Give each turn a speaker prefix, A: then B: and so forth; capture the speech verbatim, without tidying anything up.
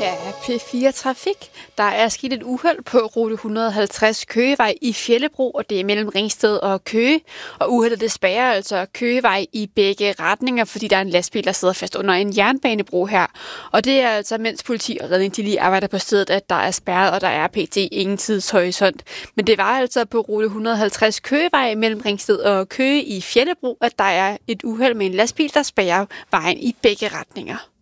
A: Ja, P fire Trafik. Der er sket et uheld på rute et hundrede og halvtreds Køgevej i Fjellebro, og det er mellem Ringsted og Køge. Og uheldet det spærrer altså Køgevej i begge retninger, fordi der er en lastbil, der sidder fast under en jernbanebro her. Og det er altså, mens politi og redning de lige arbejder på stedet, at der er spærret, og der er pt. Ingen tidshorisont. Men det var altså på rute et hundrede og halvtreds Køgevej mellem Ringsted og Køge i Fjellebro, at der er et uheld med en lastbil, der spærrer vejen i begge retninger.